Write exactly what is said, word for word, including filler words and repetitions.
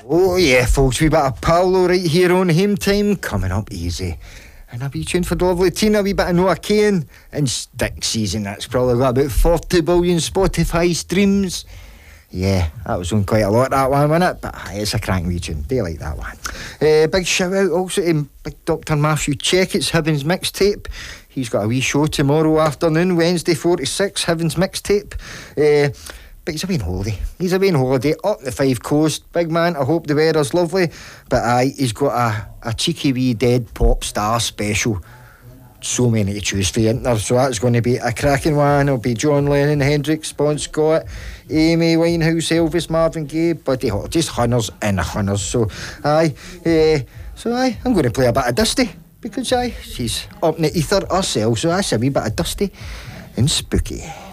Oh yeah, folks, we got a Paolo right here on Home Time coming up easy. And a wee tune for the lovely Tina, a wee bit of Noah Kane and Stick Season. That's probably got about forty billion Spotify streams. Yeah, that was on quite a lot, that one, wasn't it? But aye, it's a cracking wee tune. They like that one. Uh, big shout out also to Big Doctor Matthew Checkett's Heaven's Mixtape. He's got a wee show tomorrow afternoon, Wednesday four to six, Heaven's Mixtape. Uh, but he's away on holiday. He's away on holiday up the Five Coast. Big man, I hope the weather's lovely. But aye, he's got a, a cheeky wee dead pop star special. So many to choose for, isn't there? So that's going to be a cracking one. It'll be John Lennon, Hendrix, Bon Scott, Amy Winehouse, Elvis, Marvin Gaye, Buddy Holly, just hunters and hunters. So aye, uh, so aye, I'm going to play a bit of Dusty because aye, she's up in the ether herself. So that's a wee bit of Dusty and spooky.